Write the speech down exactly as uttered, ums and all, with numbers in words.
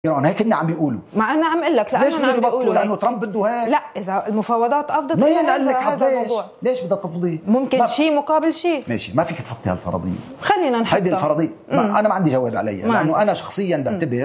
ايران هيك هن عم بيقولوا. مع انا عم اقول لك ليش بده يبطلوا؟ لانه ترامب بده هيك. لا اذا المفاوضات افضت مين قال لك هذا الموضوع؟ ليش بدها تفضيه؟ ممكن شيء مقابل شيء. ماشي، ما فيك تحطي هالفرضيه. خلينا نحطها هيدي الفرضيه انا ما عندي جواب عليها، لانه انا شخصيا بعتبر